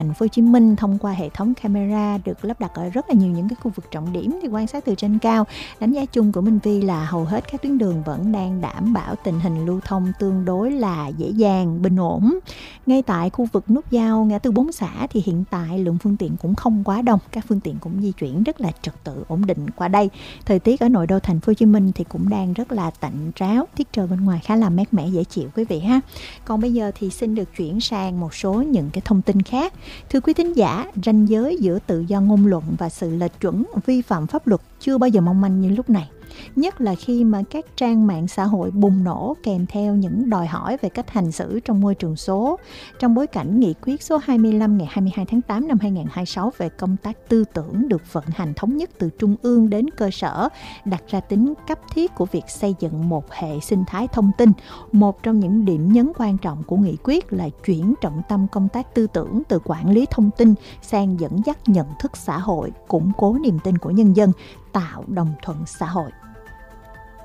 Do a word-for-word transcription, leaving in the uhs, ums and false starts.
Thành phố Hồ Chí Minh thông qua hệ thống camera được lắp đặt ở rất là nhiều những cái khu vực trọng điểm, thì quan sát từ trên cao, đánh giá chung của Minh Vi là hầu hết các tuyến đường vẫn đang đảm bảo tình hình lưu thông tương đối là dễ dàng, bình ổn. Ngay tại khu vực nút giao ngã tư bốn xã thì hiện tại lượng phương tiện cũng không quá đông, các phương tiện cũng di chuyển rất là trật tự ổn định qua đây. Thời tiết ở nội đô Thành phố Hồ Chí Minh thì cũng đang rất là tạnh ráo, tiết trời bên ngoài khá là mát mẻ dễ chịu quý vị ha. Còn bây giờ thì xin được chuyển sang một số những cái thông tin khác. Thưa quý thính giả, ranh giới giữa tự do ngôn luận và sự lệch chuẩn vi phạm pháp luật chưa bao giờ mong manh như lúc này. Nhất là khi mà các trang mạng xã hội bùng nổ kèm theo những đòi hỏi về cách hành xử trong môi trường số. Trong bối cảnh nghị quyết số hai mươi lăm ngày hai mươi hai tháng tám năm hai nghìn không trăm hai mươi sáu về công tác tư tưởng được vận hành thống nhất từ trung ương đến cơ sở, đặt ra tính cấp thiết của việc xây dựng một hệ sinh thái thông tin. Một trong những điểm nhấn quan trọng của nghị quyết là chuyển trọng tâm công tác tư tưởng từ quản lý thông tin sang dẫn dắt nhận thức xã hội, củng cố niềm tin của nhân dân, tạo đồng thuận xã hội.